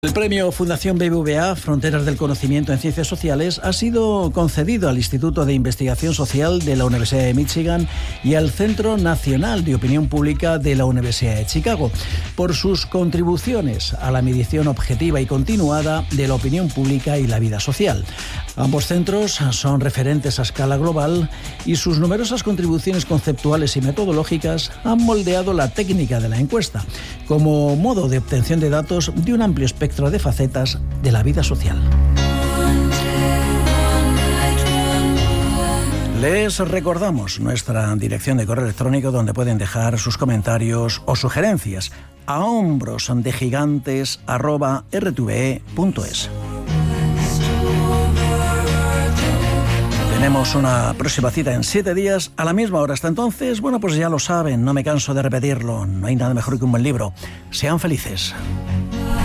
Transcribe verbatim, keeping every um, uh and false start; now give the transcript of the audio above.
El premio Fundación B B V A Fronteras del Conocimiento en Ciencias Sociales ha sido concedido al Instituto de Investigación Social de la Universidad de Michigan y al Centro Nacional de Opinión Pública de la Universidad de Chicago por sus contribuciones a la medición objetiva y continuada de la opinión pública y la vida social. Ambos centros son referentes a escala global y sus numerosas contribuciones conceptuales y metodológicas han moldeado la técnica de la encuesta como modo de obtención de datos de un amplio espectro de facetas de la vida social. Les recordamos nuestra dirección de correo electrónico donde pueden dejar sus comentarios o sugerencias a hombrosdegigantes arroba r t v e punto es. Tenemos una próxima cita en siete días a la misma hora. Hasta entonces, bueno, pues ya lo saben, no me canso de repetirlo, no hay nada mejor que un buen libro. Sean felices.